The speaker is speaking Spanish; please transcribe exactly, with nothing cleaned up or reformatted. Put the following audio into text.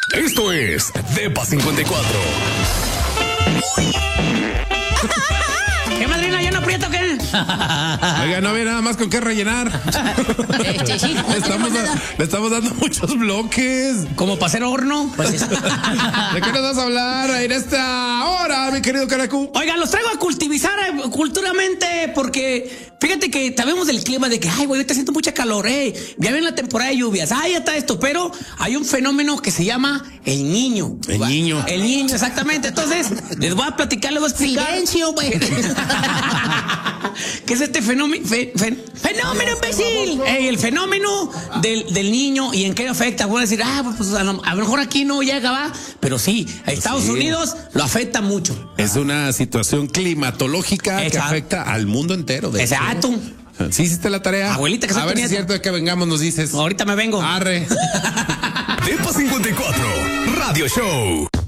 Esto es Depa cincuenta y cuatro. ¿Qué madrina, ya no aprieto qué? Oiga, no había nada más con qué rellenar. Este, sí, no le, estamos tenemos da- nada. le estamos dando muchos bloques. ¿Como para hacer horno? Pues es- ¿De qué nos vas a hablar en esta hora, mi querido Caracú? Oiga, los traigo a cultivizar eh, culturalmente porque fíjate que sabemos del clima de que, ay, güey, ahorita siento mucha calor, eh. Ya viene la temporada de lluvias, ay, ya está esto, pero hay un fenómeno que se llama el niño. El niño. El niño, exactamente. Entonces, les voy a platicar, les voy a explicar. Silencio, güey. ¿Qué es este fenómeno? Fe- fe- ¡Fenómeno, imbécil! Ey, el fenómeno del, del niño y en qué afecta. Voy a decir, ah, pues a lo, a lo mejor aquí no llega, va. Pero sí, a Estados Sí. Unidos lo afecta mucho. Es una situación climatológica que Exacto. afecta al mundo entero. De hecho. Exacto. ¿Sí hiciste la tarea? Abuelita, que A soy ver tu si es nieto. cierto que vengamos, nos dices. Ahorita me vengo. Arre. Depa cincuenta y cuatro Radio Show.